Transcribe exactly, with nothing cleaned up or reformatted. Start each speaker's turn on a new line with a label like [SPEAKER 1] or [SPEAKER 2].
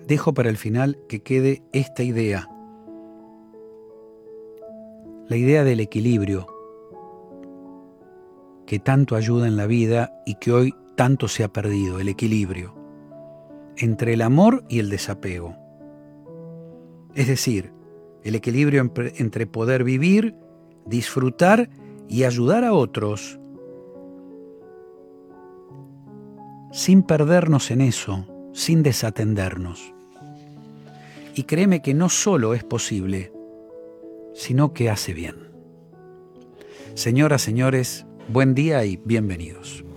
[SPEAKER 1] dejo para el final que quede esta idea. La idea del equilibrio, que tanto ayuda en la vida y que hoy tanto se ha perdido, el equilibrio entre el amor y el desapego. Es decir, el equilibrio entre poder vivir, disfrutar y ayudar a otros sin perdernos en eso, sin desatendernos. Y créeme que no solo es posible, sino que hace bien. Señoras, señores, buen día y bienvenidos.